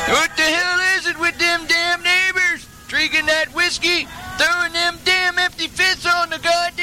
What the hell is it with them damn neighbors? Drinking that whiskey, throwing them damn empty fists on the goddamn